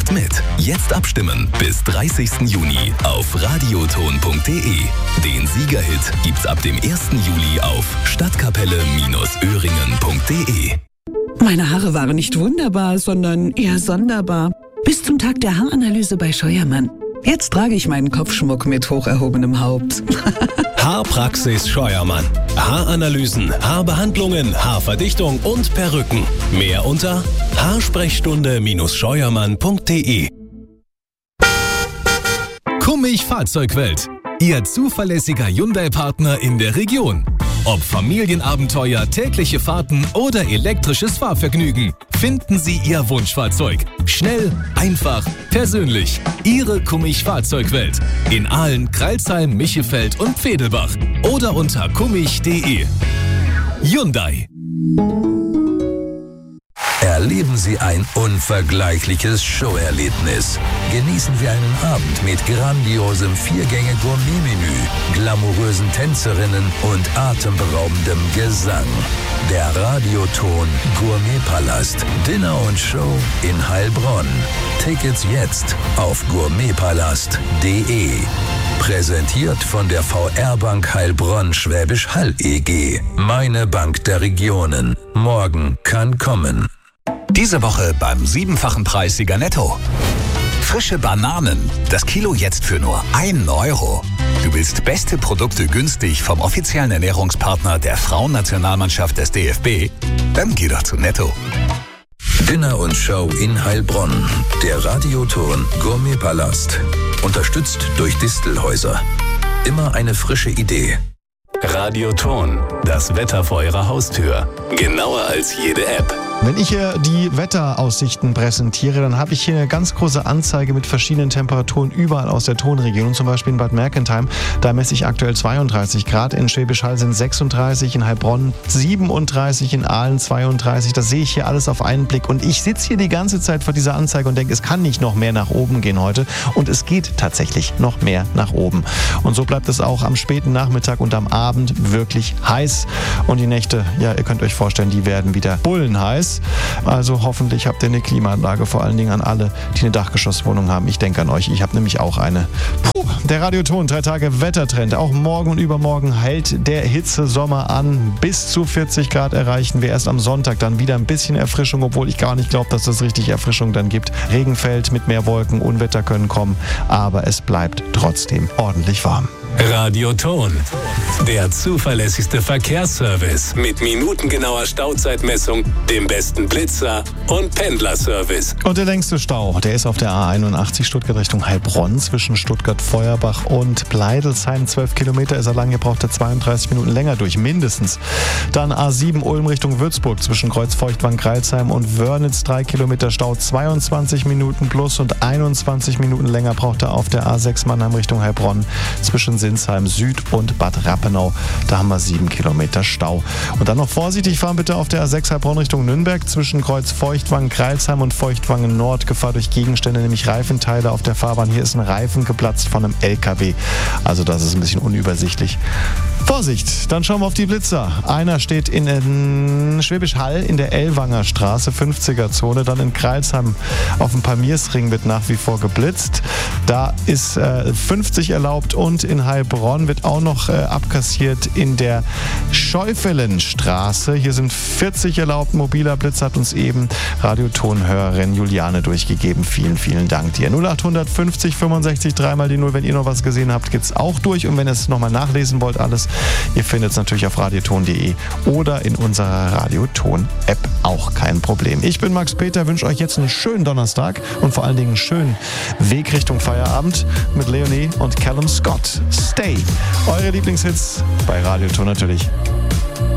Macht mit. Jetzt abstimmen bis 30. Juni auf radioton.de. Den Siegerhit gibt's ab dem 1. Juli auf stadtkapelle-öhringen.de. Meine Haare waren nicht wunderbar, sondern eher sonderbar. Bis zum Tag der Haaranalyse bei Scheuermann. Jetzt trage ich meinen Kopfschmuck mit hoch erhobenem Haupt. Haarpraxis Scheuermann. Haaranalysen, Haarbehandlungen, Haarverdichtung und Perücken. Mehr unter haarsprechstunde-scheuermann.de. Kummig Fahrzeugwelt. Ihr zuverlässiger Hyundai-Partner in der Region. Ob Familienabenteuer, tägliche Fahrten oder elektrisches Fahrvergnügen, finden Sie Ihr Wunschfahrzeug. Schnell, einfach, persönlich. Ihre Kummig Fahrzeugwelt. In Aalen, Crailsheim, Michefeld und Vedelbach. Oder unter kummig.de. Hyundai. Erleben Sie ein unvergleichliches Showerlebnis. Genießen Sie einen Abend mit grandiosem 4-Gänge-Gourmet-Menü, glamourösen Tänzerinnen und atemberaubendem Gesang. Der Radioton Gourmetpalast. Dinner und Show in Heilbronn. Tickets jetzt auf gourmetpalast.de. Präsentiert von der VR-Bank Heilbronn Schwäbisch Hall e.G. Meine Bank der Regionen. Morgen kann kommen. Diese Woche beim 7-fachen Preissieger Netto. Frische Bananen. Das Kilo jetzt für nur 1 Euro. Du willst beste Produkte günstig vom offiziellen Ernährungspartner der Frauennationalmannschaft des DFB? Dann geh doch zu Netto. Dinner und Show in Heilbronn. Der Radioton Gourmetpalast. Unterstützt durch Distelhäuser. Immer eine frische Idee. Radioton. Das Wetter vor Ihrer Haustür. Genauer als jede App. Wenn ich hier die Wetteraussichten präsentiere, dann habe ich hier eine ganz große Anzeige mit verschiedenen Temperaturen überall aus der Tonregion. Zum Beispiel in Bad Mergentheim, da messe ich aktuell 32 Grad. In Schwäbisch Hall sind 36, in Heilbronn 37, in Aalen 32. Das sehe ich hier alles auf einen Blick. Und ich sitze hier die ganze Zeit vor dieser Anzeige und denke, es kann nicht noch mehr nach oben gehen heute. Und es geht tatsächlich noch mehr nach oben. Und so bleibt es auch am späten Nachmittag und am Abend wirklich heiß. Und die Nächte, ja, ihr könnt euch vorstellen, die werden wieder bullenheiß. Also hoffentlich habt ihr eine Klimaanlage, vor allen Dingen an alle, die eine Dachgeschosswohnung haben. Ich denke an euch, ich habe nämlich auch eine. Der Radioton, 3 Tage Wettertrend. Auch morgen und übermorgen hält der Hitzesommer an. Bis zu 40 Grad erreichen wir erst am Sonntag. Dann wieder ein bisschen Erfrischung, obwohl ich gar nicht glaube, dass es richtig Erfrischung dann gibt. Regen fällt mit mehr Wolken, Unwetter können kommen, aber es bleibt trotzdem ordentlich warm. Radioton. Der zuverlässigste Verkehrsservice mit minutengenauer Stauzeitmessung, dem besten Blitzer und Pendlerservice. Und der längste Stau, der ist auf der A81 Stuttgart Richtung Heilbronn zwischen Stuttgart-Feuerbach und Pleidelsheim. 12 Kilometer ist er lang, hier braucht er 32 Minuten länger durch, mindestens. Dann A7 Ulm Richtung Würzburg zwischen Kreuzfeuchtwang-Kreilsheim und Wörnitz. 3 Kilometer Stau, 22 Minuten plus und 21 Minuten länger braucht er auf der A6 Mannheim Richtung Heilbronn zwischen Sinsheim Süd und Bad Rappenau. Da haben wir 7 Kilometer Stau. Und dann noch vorsichtig fahren bitte auf der A6 Heilbronn Richtung Nürnberg zwischen Kreuz Feuchtwangen, Kreilsheim und Feuchtwangen Nord. Gefahr durch Gegenstände, nämlich Reifenteile auf der Fahrbahn. Hier ist ein Reifen geplatzt von einem LKW. Also das ist ein bisschen unübersichtlich. Vorsicht, dann schauen wir auf die Blitzer. Einer steht in Schwäbisch Hall in der Ellwanger Straße, 50er-Zone. Dann in Kreilsheim auf dem Palmiersring wird nach wie vor geblitzt. Da ist 50 erlaubt und in Heilbronn wird auch noch abkassiert in der Schäufelenstraße. Hier sind 40 erlaubt. Mobiler Blitz hat uns eben Radiotonhörerin Juliane durchgegeben. Vielen, vielen Dank dir. 0800 50 65 3 mal die 0. Wenn ihr noch was gesehen habt, geht's auch durch. Und wenn ihr es nochmal nachlesen wollt, alles, ihr findet es natürlich auf radioton.de oder in unserer Radioton-App. Auch kein Problem. Ich bin Max Peter, wünsche euch jetzt einen schönen Donnerstag und vor allen Dingen einen schönen Weg Richtung Feierabend mit Leonie und Callum Scott. Stay. Eure Lieblingshits bei Radioton natürlich.